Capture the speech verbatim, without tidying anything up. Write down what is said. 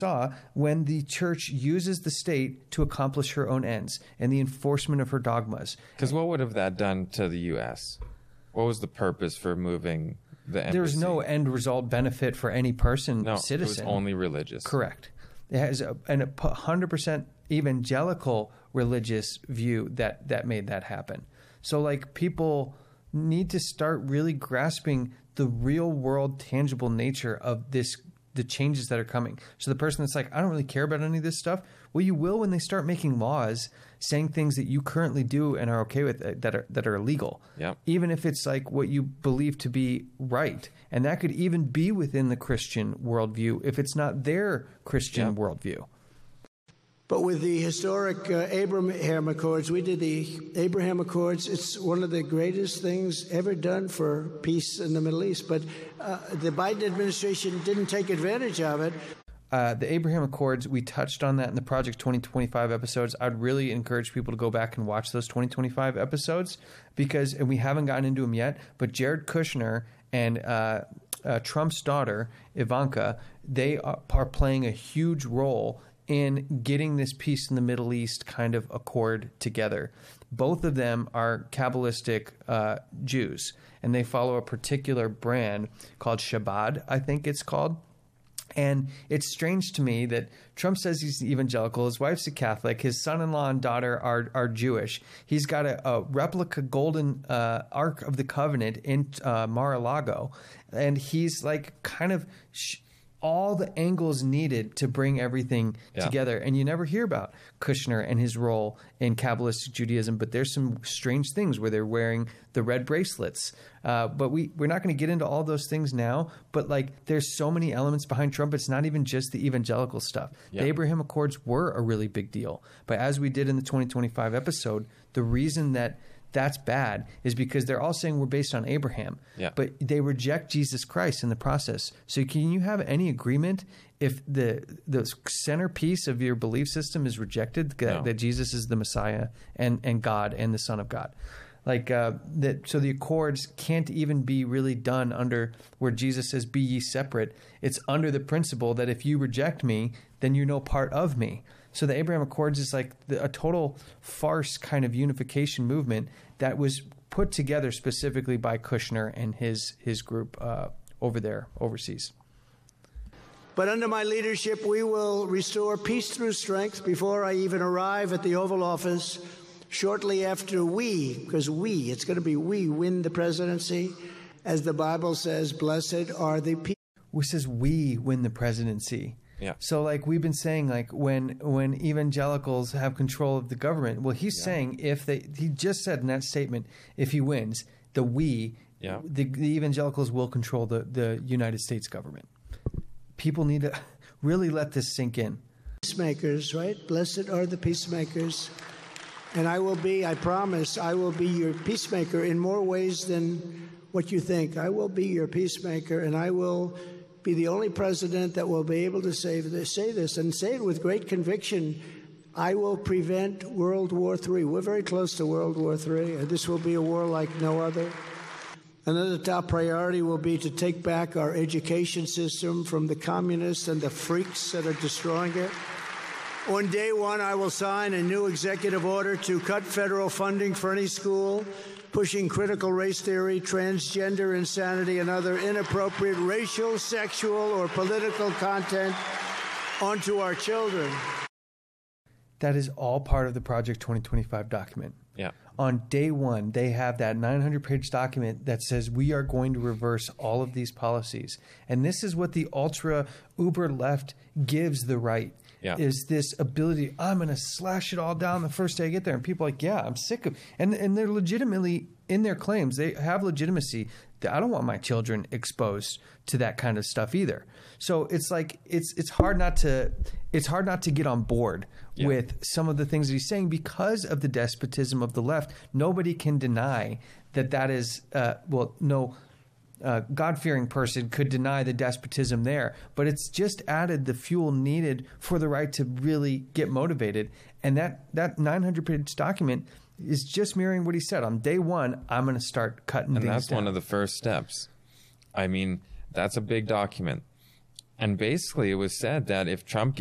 saw when the church uses the state to accomplish her own ends and the enforcement of her dogmas. Because what would have that done to the U S? What was the purpose for moving the embassy? There's no end result benefit for any person, no, citizen. It was only religious. Correct. It has a, an, a one hundred percent evangelical religious view that, that made that happen. So, like, people need to start really grasping the real world, tangible nature of this, the changes that are coming. So the person that's like, I don't really care about any of this stuff. Well, you will when they start making laws saying things that you currently do and are okay with it, that are that are illegal. Yeah. Even if it's like what you believe to be right. And that could even be within the Christian worldview if it's not their Christian yeah. worldview. But with the historic uh, Abraham Accords, we did the Abraham Accords. It's one of the greatest things ever done for peace in the Middle East. But uh, the Biden administration didn't take advantage of it. Uh, the Abraham Accords, we touched on that in the Project twenty twenty-five episodes. I'd really encourage people to go back and watch those twenty twenty-five episodes because, and we haven't gotten into them yet, but Jared Kushner and uh, uh, Trump's daughter, Ivanka, they are, are playing a huge role in getting this peace in the Middle East kind of accord together. Both of them are Kabbalistic uh, Jews, and they follow a particular brand called Chabad, I think it's called. And it's strange to me that Trump says he's evangelical, his wife's a Catholic, his son-in-law and daughter are are Jewish. He's got a, a replica golden uh, Ark of the Covenant in uh, Mar-a-Lago, and he's like kind of sh- all the angles needed to bring everything yeah. together. And you never hear about Kushner and his role in Kabbalistic Judaism, but there's some strange things where they're wearing the red bracelets. Uh, but we, we're not going to get into all those things now, but like there's so many elements behind Trump. It's not even just the evangelical stuff. Yep. The Abraham Accords were a really big deal. But as we did in the twenty twenty-five episode, the reason that that's bad is because they're all saying we're based on Abraham, yeah. but they reject Jesus Christ in the process. So can you have any agreement if the the centerpiece of your belief system is rejected, that, no. that Jesus is the Messiah and, and God and the Son of God? Like uh, that, so the Accords can't even be really done under where Jesus says, "Be ye separate." It's under the principle that if you reject me, then you're no part of me. So the Abraham Accords is like the, a total farce kind of unification movement that was put together specifically by Kushner and his his group uh, over there overseas. But under my leadership, we will restore peace through strength before I even arrive at the Oval Office. Shortly after we, because we, it's going to be we, win the presidency, as the Bible says, blessed are the people. Which says we win the presidency. Yeah. So like we've been saying, like when when evangelicals have control of the government, well, he's yeah. saying if they, he just said in that statement, if he wins, the we, yeah. the, the evangelicals will control the, the United States government. People need to really let this sink in. Peacemakers, right? Blessed are the peacemakers. And I will be, I promise, I will be your peacemaker in more ways than what you think. I will be your peacemaker, and I will be the only president that will be able to say this, say this and say it with great conviction. I will prevent World War Three. We're very close to World War Three. This will be a war like no other. Another top priority will be to take back our education system from the communists and the freaks that are destroying it. On day one, I will sign a new executive order to cut federal funding for any school pushing critical race theory, transgender insanity, and other inappropriate racial, sexual, or political content onto our children. That is all part of the Project twenty twenty-five document. Yeah. On day one, they have that nine hundred page document that says we are going to reverse all of these policies. And this is what the ultra uber left gives the right. Yeah. Is this ability, I'm going to slash it all down the first day I get there. And people are like, yeah, I'm sick of and and they're legitimately in their claims. They have legitimacy. I don't want my children exposed to that kind of stuff either. So it's like it's it's hard not to it's hard not to get on board yeah. with some of the things that he's saying because of the despotism of the left. Nobody can deny that that is uh, well, no. Uh, God-fearing person could deny the despotism there, but it's just added the fuel needed for the right to really get motivated. And that that nine hundred page document is just mirroring what he said. On day one, I'm going to start cutting and things down. And that's one of the first steps. I mean, that's a big document. And basically, it was said that if Trump